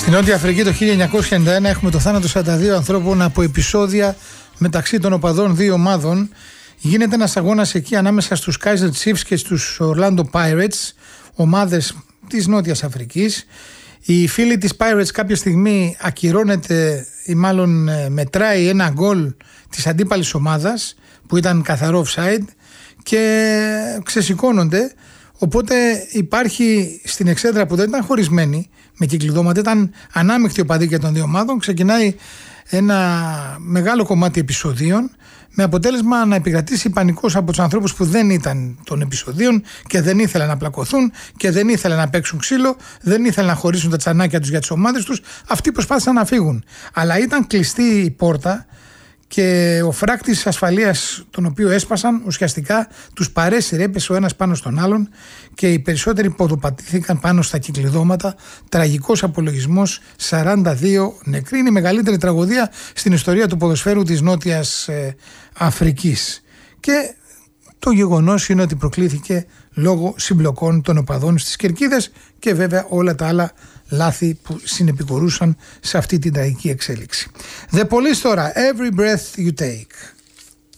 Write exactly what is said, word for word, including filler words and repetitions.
Στην Νότια Αφρική το χίλια εννιακόσια ενενήντα ένα έχουμε το θάνατο σαράντα δύο ανθρώπων από επεισόδια μεταξύ των οπαδών δύο ομάδων. Γίνεται ένας αγώνας εκεί ανάμεσα στους Kaizer Chiefs και στους Orlando Pirates, ομάδες της Νότιας Αφρικής. Η φίλη της Pirates κάποια στιγμή ακυρώνεται ή μάλλον μετράει ένα γκολ της αντίπαλης ομάδας που ήταν καθαρό offside και ξεσηκώνονται. Οπότε υπάρχει στην εξέδρα που δεν ήταν χωρισμένη με κυκλειδώματα, ήταν ανάμειχτη οπαδή και των δύο ομάδων, ξεκινάει ένα μεγάλο κομμάτι επεισοδίων με αποτέλεσμα να επικρατήσει πανικός από τους ανθρώπους που δεν ήταν των επεισοδίων και δεν ήθελαν να πλακωθούν και δεν ήθελαν να παίξουν ξύλο, δεν ήθελαν να χωρίσουν τα τσανάκια τους για τις ομάδες τους. Αυτοί προσπάθησαν να φύγουν. Αλλά ήταν κλειστή η πόρτα και ο φράκτης ασφαλείας τον οποίο έσπασαν ουσιαστικά τους παρέσυρε, έπεσε ο ένας πάνω στον άλλον και οι περισσότεροι ποδοπατήθηκαν πάνω στα κυκλειδώματα. Τραγικός απολογισμός, σαράντα δύο νεκροί. Είναι η μεγαλύτερη τραγωδία στην ιστορία του ποδοσφαίρου της Νότιας ε, Αφρικής. Και το γεγονός είναι ότι προκλήθηκε λόγω συμπλοκών των οπαδών στις κερκίδες και βέβαια όλα τα άλλα λάθη που συνεπικορούσαν σε αυτή την τραγική εξέλιξη. The Police τώρα, Every Breath You Take.